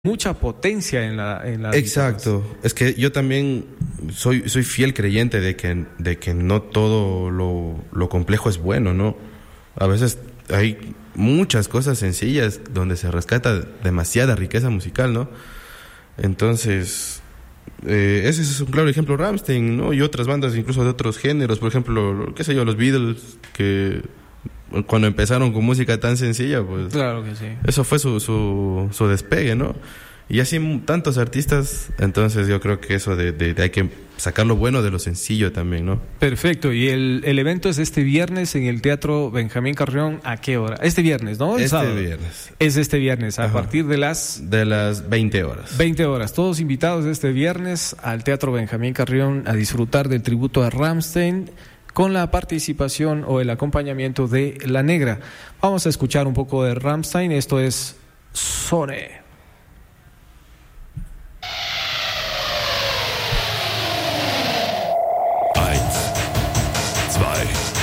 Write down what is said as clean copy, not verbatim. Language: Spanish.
mucha potencia en la Exacto. Es que yo también soy fiel creyente de que no todo lo complejo es bueno, ¿no? A veces hay muchas cosas sencillas donde se rescata demasiada riqueza musical, ¿no? Entonces, ese es un claro ejemplo, Rammstein, ¿no? Y otras bandas incluso de otros géneros, por ejemplo, qué sé yo, los Beatles, que cuando empezaron con música tan sencilla, pues Claro que sí. eso fue su despegue, ¿no? Y así tantos artistas, entonces yo creo que eso de hay que sacar lo bueno de lo sencillo también, ¿no? Perfecto, y el evento es este viernes en el Teatro Benjamín Carrión, ¿a qué hora? Este viernes, ¿no? El sábado. Viernes. Es este viernes, a Ajá. partir de las 20 horas. 20 horas. Todos invitados este viernes al Teatro Benjamín Carrión a disfrutar del tributo a Rammstein con la participación o el acompañamiento de La Negra. Vamos a escuchar un poco de Rammstein, esto es Sonne. 1, 2,